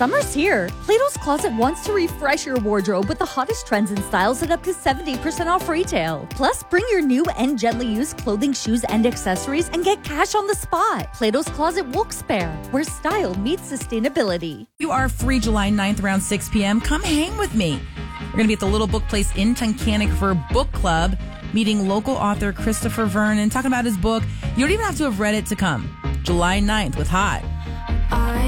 Summer's here. Plato's Closet wants to refresh your wardrobe with the hottest trends and styles at up to 70% off retail. Plus, bring your new and gently used clothing, shoes, and accessories and get cash on the spot. Plato's Closet Wilkes-Barre, where style meets sustainability. You are free July 9th around 6 p.m. Come hang with me. We're going to be at the Little Book Place in Tunkhannock for a book club, meeting local author Christopher Vernon, talking about his book. You don't even have to have read it to come. July 9th with Hot.